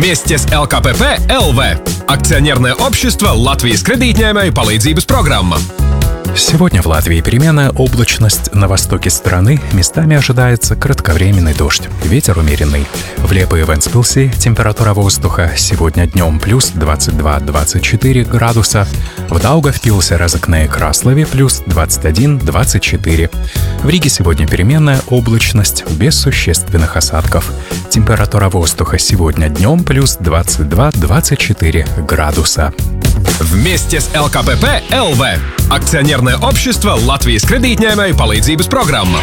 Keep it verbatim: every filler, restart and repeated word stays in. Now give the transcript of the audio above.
Вместе с эл ка пэ пэ эл вэ. Акционерное общество Латвijas kredītņēmēju palīdzības programma. Сегодня в Латвии переменная облачность. На востоке страны местами ожидается кратковременный дождь. Ветер умеренный. В Лепе и Вентспилсе температура воздуха сегодня днем плюс двадцать два - двадцать четыре градуса. В Даугавпилсе, Разокне и Краслове плюс двадцать один - двадцать четыре. В Риге сегодня переменная облачность без существенных осадков. Температура воздуха сегодня днем плюс двадцать два - двадцать четыре градуса. Вместе с эл ка пэ пэ эл вэ. Акционерное общество Латвijas kredītņēmēju palīdzības programma.